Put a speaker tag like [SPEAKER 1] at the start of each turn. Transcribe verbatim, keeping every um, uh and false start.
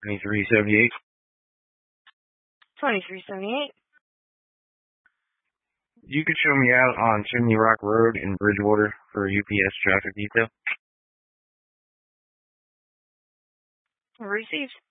[SPEAKER 1] twenty-three seventy-eight.
[SPEAKER 2] twenty-three seventy-eight.
[SPEAKER 1] You could show me out on Chimney Rock Road in Bridgewater for a U P S traffic detail.
[SPEAKER 2] Received.